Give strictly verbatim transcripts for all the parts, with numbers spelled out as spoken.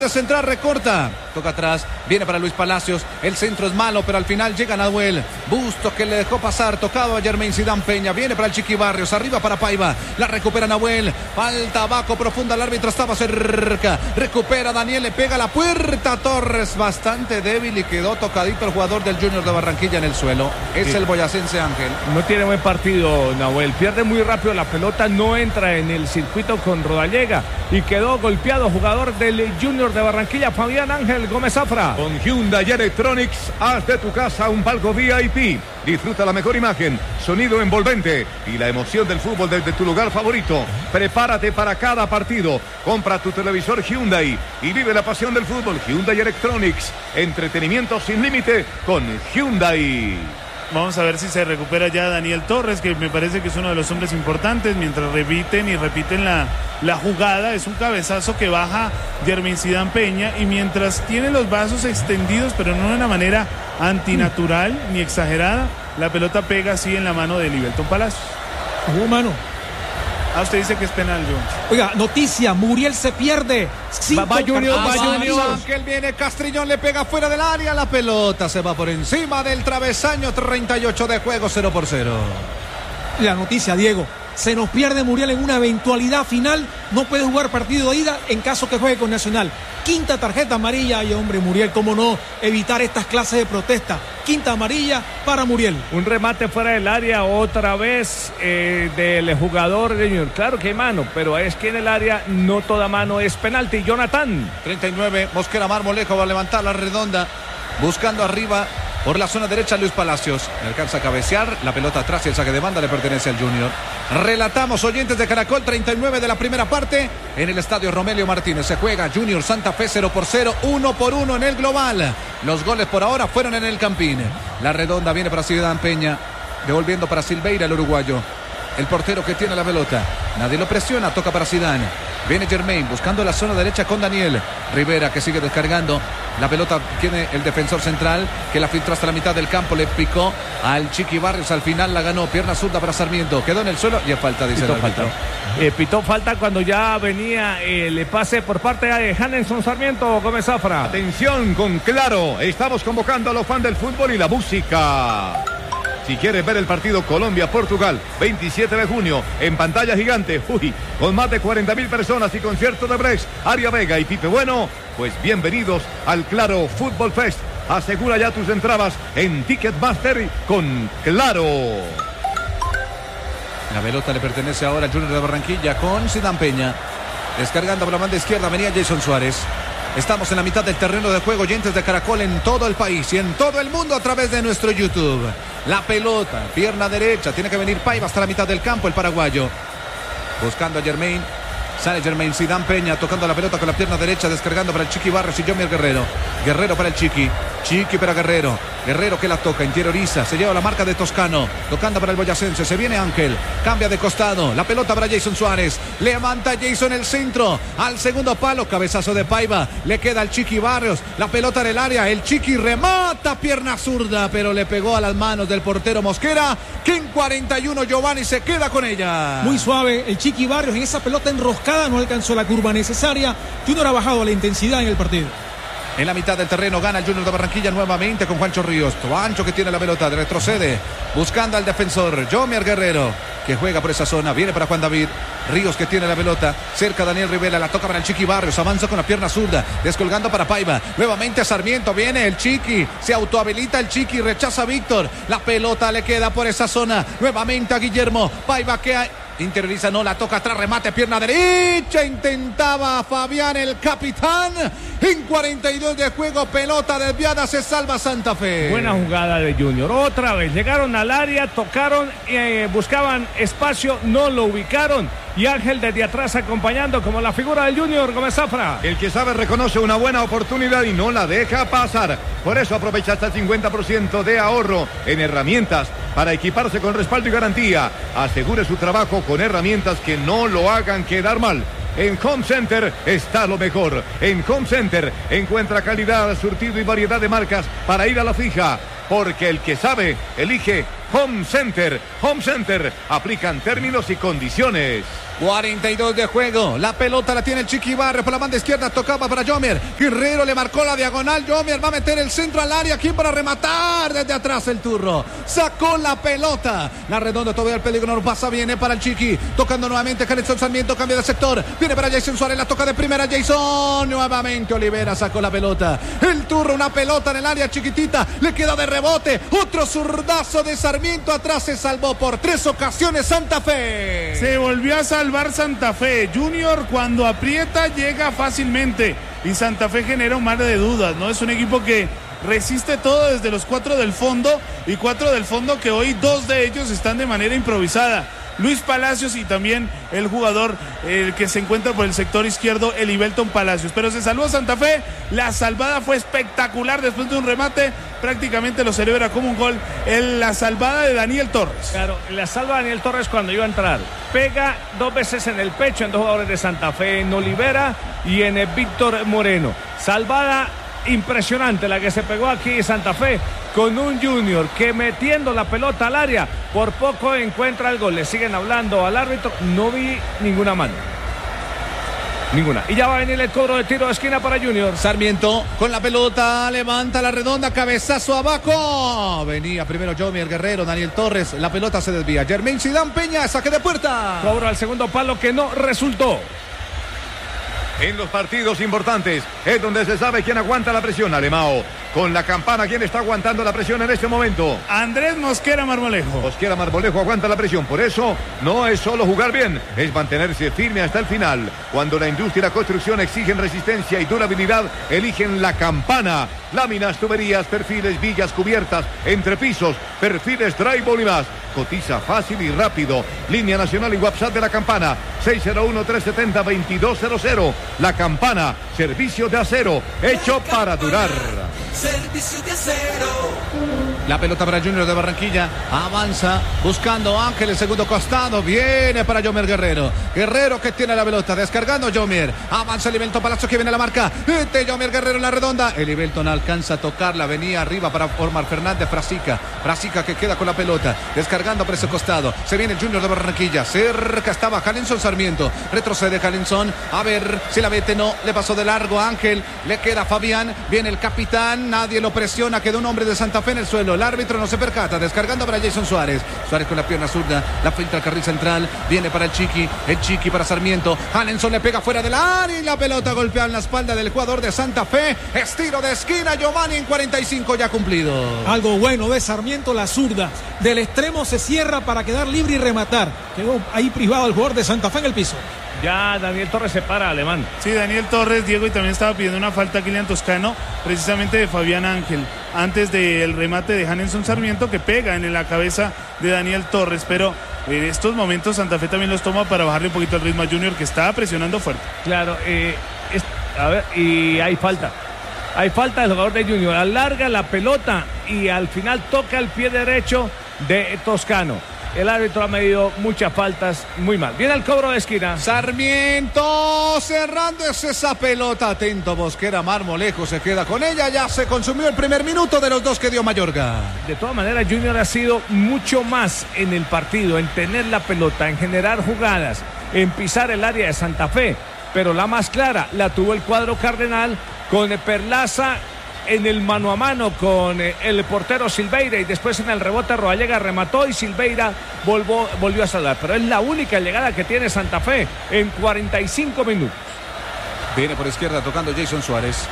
Central recorta, toca atrás, viene para Luis Palacios, el centro es malo, pero al final llega Nahuel, Bustos que le dejó pasar, tocado a Jermaine Zidane Peña, viene para el Chiqui Barrios, arriba para Paiva, la recupera Nahuel, falta abajo profunda, el árbitro estaba cerca, recupera Daniel, le pega a la puerta, Torres bastante débil y quedó tocadito el jugador del Junior de Barranquilla en el suelo, es sí. El boyacense Ángel. No tiene buen partido Nahuel, pierde muy rápido la pelota, no entra en el circuito con Rodallega y quedó golpeado jugador del Junior de Barranquilla, Fabián Ángel Gómez Zafra. Con Hyundai Electronics, haz de tu casa un palco V I P. Disfruta la mejor imagen, sonido envolvente y la emoción del fútbol desde tu lugar favorito. Prepárate para cada partido. Compra tu televisor Hyundai y vive la pasión del fútbol. Hyundai Electronics, entretenimiento sin límite con Hyundai. Vamos a ver si se recupera ya Daniel Torres, que me parece que es uno de los hombres importantes, mientras repiten y repiten la, la jugada. Es un cabezazo que baja Jermaine Zidane Peña, y mientras tiene los brazos extendidos, pero no de una manera antinatural ni exagerada, la pelota pega así en la mano de Livelton Palacios. ¿Hubo mano? Ah, usted dice que es penal, Jones. Oiga, noticia, Muriel se pierde. Va, va Junior, va Junior. Ángel viene, Castrillón le pega fuera del área, la pelota se va por encima del travesaño, treinta y ocho de juego, cero por cero. La noticia, Diego, se nos pierde Muriel en una eventualidad final, no puede jugar partido de ida en caso que juegue con Nacional. Quinta tarjeta amarilla, y hombre, Muriel, cómo no evitar estas clases de protesta. Quinta amarilla para Muriel. Un remate fuera del área otra vez eh, del jugador de Junior. Claro que hay mano, pero es que en el área no toda mano es penalti. Jonathan. treinta y nueve, Mosquera Marmolejo va a levantar la redonda, buscando arriba por la zona derecha Luis Palacios. Le alcanza a cabecear, la pelota atrás y el saque de banda le pertenece al Junior. Relatamos, oyentes de Caracol, treinta y nueve de la primera parte en el estadio Romelio Martínez. Se juega Junior Santa Fe cero por cero, uno por uno en el global. Los goles por ahora fueron en el Campín. La redonda viene para Zidane Peña, devolviendo para Silveira, el uruguayo. El portero que tiene la pelota, nadie lo presiona, toca para Zidane. Viene Jermaine buscando la zona derecha con Daniel Rivera, que sigue descargando. La pelota tiene el defensor central, que la filtró hasta la mitad del campo, le picó al Chiqui Barrios, al final la ganó, pierna zurda para Sarmiento, quedó en el suelo y es falta, dice pitó el árbitro. Falta. Eh, pitó falta cuando ya venía el pase por parte de Hanenson Sarmiento, Gómez Zafra. Atención con Claro, estamos convocando a los fans del fútbol y la música. Si quieres ver el partido Colombia-Portugal, veintisiete de junio, en pantalla gigante, uy, con más de cuarenta mil personas y concierto de Brex, Aria Vega y Pipe Bueno, pues bienvenidos al Claro Fútbol Fest. Asegura ya tus entradas en Ticketmaster con Claro. La pelota le pertenece ahora al Junior de Barranquilla con Zidane Peña. Descargando por la banda izquierda venía Jason Suárez. Estamos en la mitad del terreno de juego, oyentes de Caracol en todo el país y en todo el mundo a través de nuestro YouTube. La pelota, pierna derecha, tiene que venir Paiva hasta la mitad del campo, el paraguayo. Buscando a Jermaine, sale Jermaine, Zidane Peña tocando la pelota con la pierna derecha, descargando para el Chiqui Barrios y Jomier Guerrero. Guerrero para el Chiqui, Chiqui para Guerrero. Guerrero que la toca, interioriza, se lleva la marca de Toscano, tocando para el boyacense, se viene Ángel, cambia de costado, la pelota para Jason Suárez, levanta Jason el centro, al segundo palo, cabezazo de Paiva, le queda al Chiqui Barrios, la pelota en el área, el Chiqui remata, pierna zurda, pero le pegó a las manos del portero Mosquera, que en cuarenta y uno Giovanni se queda con ella. Muy suave, el Chiqui Barrios en esa pelota enroscada no alcanzó la curva necesaria, Junior ha bajado la intensidad en el partido. En la mitad del terreno gana el Junior de Barranquilla nuevamente con Juancho Ríos. Juancho que tiene la pelota, retrocede, buscando al defensor Jomier Guerrero, que juega por esa zona, viene para Juan David. Ríos que tiene la pelota, cerca Daniel Rivera, la toca para el Chiqui Barrios, avanza con la pierna zurda, descolgando para Paiva, nuevamente a Sarmiento, viene el Chiqui, se autohabilita el Chiqui, rechaza a Víctor, la pelota le queda por esa zona, nuevamente a Guillermo, Paiva que hay... interioriza, no, la toca atrás, remate, pierna derecha, intentaba Fabián el capitán, en cuarenta y dos de juego, pelota desviada, se salva Santa Fe. Buena jugada de Junior, otra vez, llegaron al área, tocaron, eh, buscaban espacio, no lo ubicaron, y Ángel desde atrás acompañando como la figura del Junior, Gómez Zafra. El que sabe reconoce una buena oportunidad y no la deja pasar, por eso aprovecha hasta el cincuenta por ciento de ahorro en herramientas para equiparse con respaldo y garantía. Asegure su trabajo con herramientas que no lo hagan quedar mal. En Home Center está lo mejor. En Home Center encuentra calidad, surtido y variedad de marcas para ir a la fija. Porque el que sabe, elige Home Center. Home Center. Aplican términos y condiciones. cuarenta y dos de juego. La pelota la tiene el Chiqui Barrio por la banda izquierda. Tocaba para Yomer. Guerrero le marcó la diagonal. Yomer va a meter el centro al área. ¿Quién para rematar? Desde atrás el turro. Sacó la pelota. La redonda todavía el peligro no pasa. Viene para el Chiqui. Tocando nuevamente Jalenson Sarmiento. Cambia de sector. Viene para Jason Suárez. La toca de primera Jason. Nuevamente Olivera sacó la pelota. El turro, una pelota en el área chiquitita. Le queda de rebote. Otro zurdazo de Sarmiento. Atrás se salvó por tres ocasiones Santa Fe. Se volvió a salvar Santa Fe. Junior cuando aprieta llega fácilmente. Y Santa Fe genera un mar de dudas, ¿no? Es un equipo que resiste todo desde los cuatro del fondo. Y cuatro del fondo que hoy dos de ellos están de manera improvisada. Luis Palacios y también el jugador el que se encuentra por el sector izquierdo, Elibelton Palacios. Pero se salvó Santa Fe, la salvada fue espectacular después de un remate, prácticamente lo celebra como un gol, en la salvada de Daniel Torres. Claro, la salva Daniel Torres cuando iba a entrar, pega dos veces en el pecho en dos jugadores de Santa Fe, en Olivera y en el Víctor Moreno. Salvada impresionante la que se pegó aquí Santa Fe con un Junior que metiendo la pelota al área por poco encuentra el gol. Le siguen hablando al árbitro, no vi ninguna mano, ninguna. Y ya va a venir el cobro de tiro de esquina para Junior. Sarmiento con la pelota, levanta la redonda, cabezazo abajo. Venía primero Yomer Guerrero, Daniel Torres, la pelota se desvía. Jermaine Zidane Peña, saque de puerta. Cobro al segundo palo que no resultó. En los partidos importantes es donde se sabe quién aguanta la presión. Alemao con la campana, ¿quién está aguantando la presión en este momento? Andrés Mosquera Marmolejo. Mosquera Marmolejo aguanta la presión. Por eso no es solo jugar bien, es mantenerse firme hasta el final. Cuando la industria y la construcción exigen resistencia y durabilidad, eligen la campana. Láminas, tuberías, perfiles, vigas, cubiertas, entrepisos, perfiles, drywall y más. Cotiza fácil y rápido. Línea nacional y WhatsApp de la campana seis cero uno, tres siete cero, dos dos cero cero. La campana, servicio de acero hecho para durar. Servicio de acero. La pelota para Junior de Barranquilla. Avanza buscando Ángel, el segundo costado. Viene para Yomer Guerrero. Guerrero que tiene la pelota. Descargando Yomer. Avanza Elibelton Palacio que viene a la marca. De Yomer Guerrero en la redonda. Elibelton alcanza a tocarla. Venía arriba para Omar Fernández. Frasica. Frasica que queda con la pelota. Descargando por ese costado. Se viene el Junior de Barranquilla. Cerca estaba Jalenson Sarmiento. Retrocede Jalenson. A ver si la mete. No. Le pasó de largo a Ángel. Le queda Fabián. Viene el capitán. Nadie lo presiona. Quedó un hombre de Santa Fe en el suelo. El árbitro no se percata. Descargando para Jason Suárez. Suárez con la pierna zurda. La filtra al carril central. Viene para el Chiqui. El Chiqui para Sarmiento. Jalenson le pega fuera del área. Y la pelota golpea en la espalda del jugador de Santa Fe. Estiro de esquina. Giovanni en cuarenta y cinco ya cumplido. Algo bueno de Sarmiento, la zurda. Del extremo se cierra para quedar libre y rematar. Quedó ahí privado el jugador de Santa Fe en el piso. Ya Daniel Torres se para, Alemán. Sí, Daniel Torres, Diego, y también estaba pidiendo una falta a Kylian Toscano, precisamente de Fabián Ángel, antes del remate de Jalenson Sarmiento, que pega en la cabeza de Daniel Torres, pero en estos momentos Santa Fe también los toma para bajarle un poquito el ritmo a Junior, que estaba presionando fuerte. Claro, eh, es, a ver, y hay falta. Hay falta del jugador de Junior, alarga la pelota y al final toca el pie derecho de Toscano. El árbitro ha medido muchas faltas, muy mal. Viene el cobro de esquina. Sarmiento cerrando esa pelota. Atento Mosquera Marmolejo se queda con ella. Ya se consumió el primer minuto de los dos que dio Mayorga. De todas maneras, Junior ha sido mucho más en el partido, en tener la pelota, en generar jugadas, en pisar el área de Santa Fe. Pero la más clara la tuvo el cuadro cardenal con Perlaza en el mano a mano con el portero Silveira, y después en el rebote Roallega remató y Silveira volvió, volvió a salvar. Pero es la única llegada que tiene Santa Fe en cuarenta y cinco minutos. Viene por izquierda tocando Jason Suárez.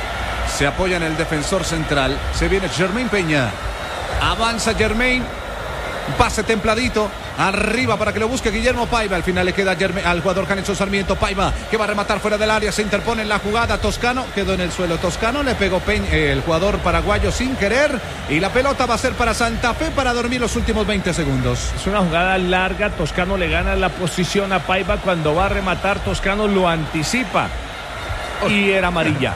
Se apoya en el defensor central. Se viene Jermaine Peña. Avanza Jermaine. Pase templadito. Arriba para que lo busque Guillermo Paiva. Al final le queda Germain, al jugador Jalenson Sarmiento. Paiva que va a rematar fuera del área. Se interpone en la jugada. Toscano quedó en el suelo. Toscano le pegó Peña, eh, el jugador paraguayo sin querer. Y la pelota va a ser para Santa Fe para dormir los últimos veinte segundos. Es una jugada larga. Toscano le gana la posición a Paiva. Cuando va a rematar, Toscano lo anticipa. Y era amarilla.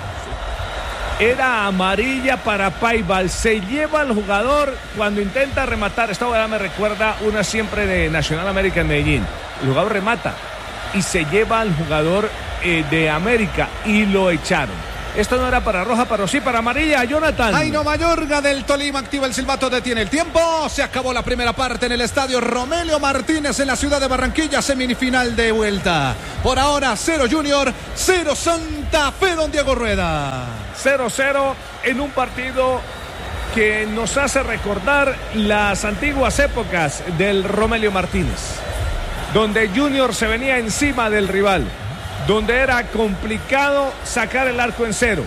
Era amarilla para Paiva. Se lleva al jugador cuando intenta rematar. Esta jugada me recuerda una siempre de Nacional América en Medellín. El jugador remata y se lleva al jugador eh, de América y lo echaron. Esto no era para roja, pero sí para amarilla, Jonathan. Jairo Mayorga del Tolima activa el silbato, detiene el tiempo. Se acabó la primera parte en el estadio Romelio Martínez en la ciudad de Barranquilla, semifinal de vuelta. Por ahora, cero Junior, cero Santa Fe, don Diego Rueda. cero cero en un partido que nos hace recordar las antiguas épocas del Romelio Martínez, donde Junior se venía encima del rival, donde era complicado sacar el arco en cero.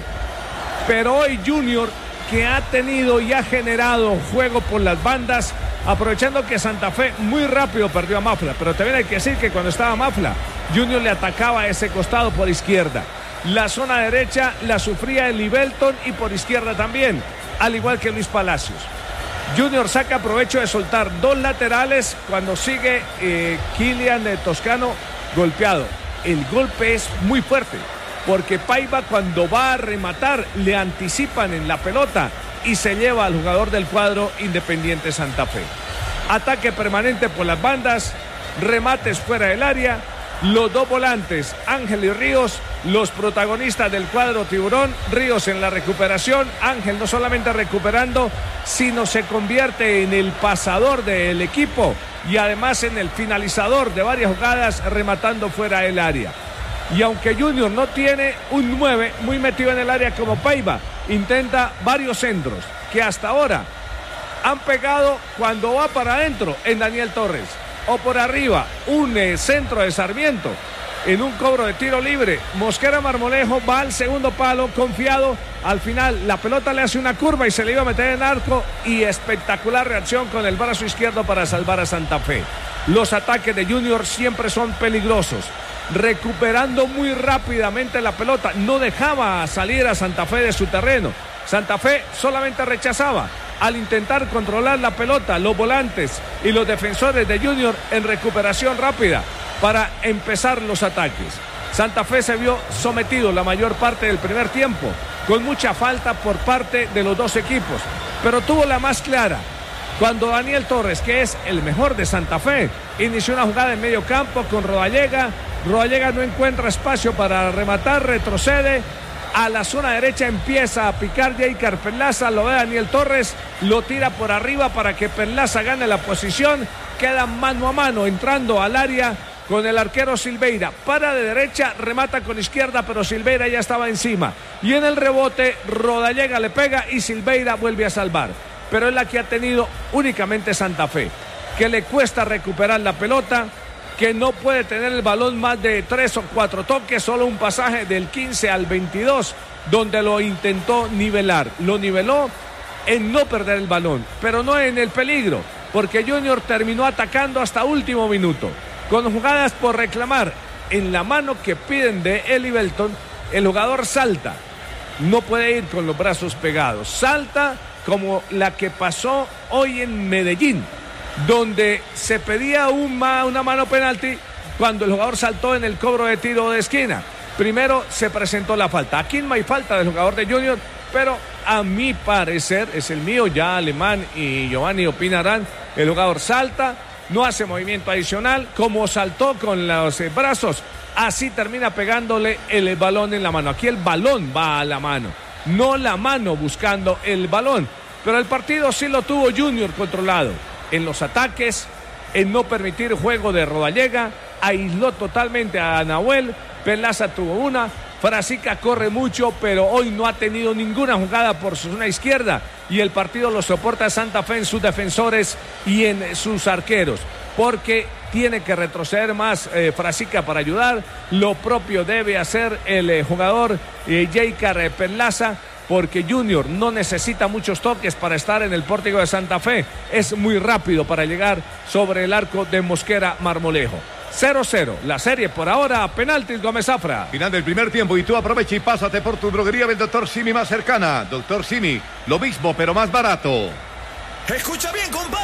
Pero hoy Junior, que ha tenido y ha generado juego por las bandas, aprovechando que Santa Fe muy rápido perdió a Mafla, pero también hay que decir que cuando estaba Mafla, Junior le atacaba a ese costado por izquierda. La zona derecha la sufría el Libelton y por izquierda también, al igual que Luis Palacios. Junior saca provecho de soltar dos laterales cuando sigue eh, Kylian eh, Toscano golpeado. El golpe es muy fuerte, porque Paiva cuando va a rematar le anticipan en la pelota y se lleva al jugador del cuadro Independiente Santa Fe. Ataque permanente por las bandas, remates fuera del área, los dos volantes, Ángel y Ríos, los protagonistas del cuadro Tiburón. Ríos en la recuperación, Ángel no solamente recuperando, sino se convierte en el pasador del equipo y además en el finalizador de varias jugadas, rematando fuera del área. Y aunque Junior no tiene un nueve muy metido en el área como Paiva, intenta varios centros que hasta ahora han pegado cuando va para adentro en Daniel Torres, o por arriba un eh, centro de Sarmiento en un cobro de tiro libre. Mosquera Marmolejo va al segundo palo confiado, al final la pelota le hace una curva y se le iba a meter en arco, y espectacular reacción con el brazo izquierdo para salvar a Santa Fe. Los ataques de Junior siempre son peligrosos, recuperando muy rápidamente la pelota, no dejaba salir a Santa Fe de su terreno. Santa Fe solamente rechazaba al intentar controlar la pelota, los volantes y los defensores de Junior en recuperación rápida para empezar los ataques. Santa Fe se vio sometido la mayor parte del primer tiempo, con mucha falta por parte de los dos equipos, pero tuvo la más clara cuando Daniel Torres, que es el mejor de Santa Fe, inició una jugada en medio campo con Rodallega. Rodallega no encuentra espacio para rematar, retrocede a la zona derecha, empieza a picar Jeicar Perlaza, lo ve Daniel Torres, lo tira por arriba para que Perlaza gane la posición, queda mano a mano entrando al área con el arquero Silveira, para de derecha, remata con izquierda, pero Silveira ya estaba encima, y en el rebote Rodallega le pega y Silveira vuelve a salvar. Pero es la que ha tenido únicamente Santa Fe, que le cuesta recuperar la pelota, que no puede tener el balón más de tres o cuatro toques, solo un pasaje del quince al veintidós, donde lo intentó nivelar, lo niveló en no perder el balón, pero no en el peligro, porque Junior terminó atacando hasta último minuto, con jugadas por reclamar. En la mano que piden de Eli Belton, el jugador salta, no puede ir con los brazos pegados, salta como la que pasó hoy en Medellín, donde se pedía una, una mano penalti cuando el jugador saltó en el cobro de tiro de esquina. Primero se presentó la falta. Aquí no hay falta del jugador de Junior, pero a mi parecer, es el mío, ya Alemán y Giovanni opinarán, el jugador salta, no hace movimiento adicional, como saltó con los eh, brazos, así termina pegándole el balón en la mano. Aquí el balón va a la mano, no la mano buscando el balón, pero el partido sí lo tuvo Junior controlado. En los ataques, en no permitir juego de Rodallega, aisló totalmente a Nahuel, Perlaza tuvo una, Frasica corre mucho, pero hoy no ha tenido ninguna jugada por su zona izquierda, y el partido lo soporta Santa Fe en sus defensores y en sus arqueros, porque tiene que retroceder más eh, Frasica para ayudar. Lo propio debe hacer el eh, jugador eh, Jeicar eh, Perlaza, porque Junior no necesita muchos toques para estar en el pórtico de Santa Fe, es muy rápido para llegar sobre el arco de Mosquera Marmolejo. cero cero, la serie por ahora, penaltis Gómez Zafra. Final del primer tiempo, y tú aprovecha y pásate por tu droguería del doctor Simi más cercana. doctor Simi, lo mismo pero más barato. Escucha bien, compadre.